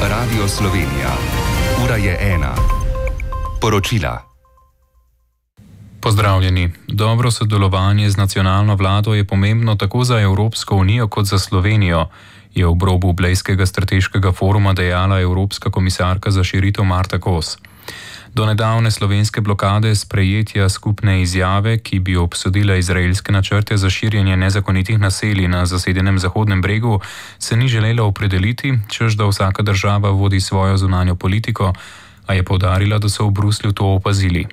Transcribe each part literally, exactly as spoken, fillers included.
Radio Slovenija. Ura je ena. Poročila. Pozdravljeni. Dobro sodelovanje z nacionalno vlado je pomembno tako za Evropsko unijo kot za Slovenijo, je ob robu Blejskega strateškega foruma dejala Evropska komisarka za širitev Marta Kos. Do nedavne slovenske blokade sprejetja skupne izjave, ki bi obsodila izraelske načrte za širjenje nezakonitih naselij na zasedenem Zahodnem bregu, se ni želela opredeliti, češ da vsaka država vodi svojo zunanjo politiko, a je poudarila, da so v Bruslju to opazili.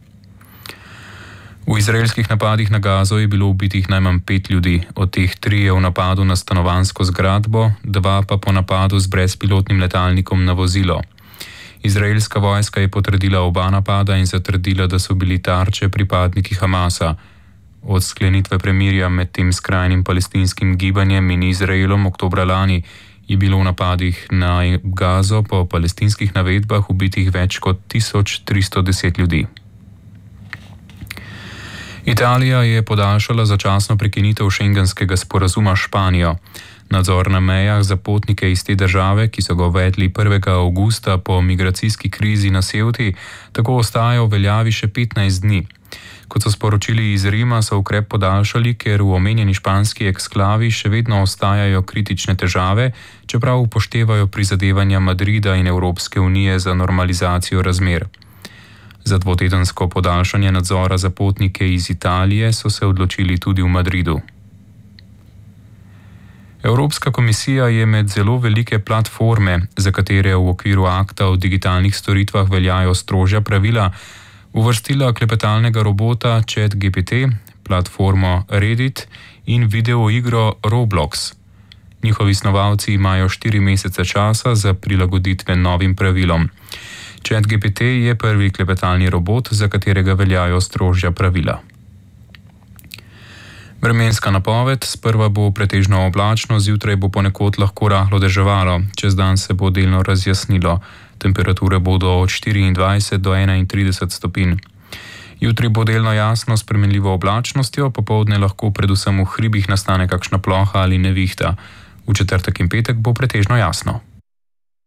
V izraelskih napadih na Gazo je bilo ubitih najmanj pet ljudi, od teh trije v napadu na stanovanjsko zgradbo, dva pa po napadu z brezpilotnim letalnikom na vozilo. Izraelska vojska je potrdila oba napada in zatrdila, da so bili tarče pripadniki Hamasa. Od sklenitve premirja med tem skrajnim palestinskim gibanjem in Izraelom oktobra lani je bilo v napadih na Gazo po palestinskih navedbah ubitih več kot tisoč tristo deset ljudi. Italija je podaljšala začasno prekinitev šengenskega sporazuma s Španijo. Nadzor na mejah za potnike iz te države, ki so ga uvedli prvega avgusta po migracijski krizi na Ceuti, tako ostaja v veljavi še petnajst dni. Kot so sporočili iz Rima, so ukrep podaljšali, ker v omenjeni španski eksklavi še vedno ostajajo kritične težave, čeprav upoštevajo prizadevanja Madrida in Evropske unije za normalizacijo razmer. Za dvotedensko podaljšanje nadzora za potnike iz Italije so se odločili tudi v Madridu. Evropska komisija je med zelo velike platforme, za katere v okviru akta o digitalnih storitvah veljajo strožja pravila, uvrstila klepetalnega robota ChatGPT, platformo Reddit in videoigro Roblox. Njihovi snovalci imajo štiri mesece časa za prilagoditve novim pravilom. ChatGPT je prvi klepetalni robot, za katerega veljajo strožja pravila. Vremenska napoved: sprva bo pretežno oblačno, zjutraj bo ponekod lahko rahlo deževalo, čez dan se bo delno razjasnilo. Temperature bodo od štiriindvajset do enaintrideset stopinj. Jutri bo delno jasno s spremenljivo oblačnostjo, popoldne lahko predvsem v hribih nastane kakšna ploha ali nevihta. V četrtek in petek bo pretežno jasno.